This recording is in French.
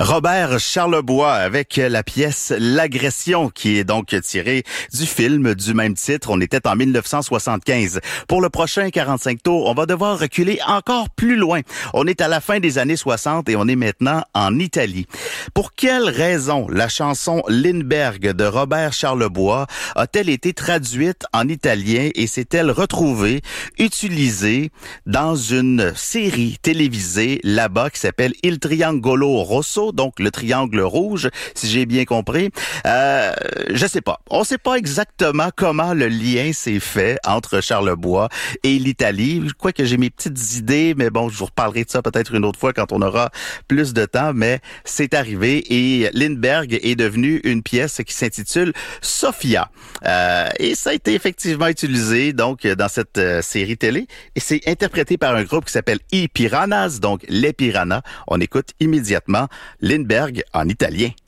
Robert Charlebois avec la pièce L'Agression qui est donc tirée du film du même titre. On était en 1975. Pour le prochain 45 tours, on va devoir reculer encore plus loin. On est à la fin des années 60 et on est maintenant en Italie. Pour quelle raison la chanson Lindbergh de Robert Charlebois a-t-elle été traduite en italien et s'est-elle retrouvée utilisée dans une série télévisée là-bas qui s'appelle Il Triangolo Rosso, donc le triangle rouge, si j'ai bien compris. Je sais pas. On sait pas exactement comment le lien s'est fait entre Charlebois et l'Italie. Je crois que j'ai mes petites idées, mais bon, je vous reparlerai de ça peut-être une autre fois quand on aura plus de temps, mais c'est arrivé et Lindbergh est devenu une pièce qui s'intitule Sofia. Et ça a été effectivement utilisé donc dans cette série télé et c'est interprété par un groupe qui s'appelle I Piranhas, donc les Piranhas. On écoute immédiatement Lindbergh en italien.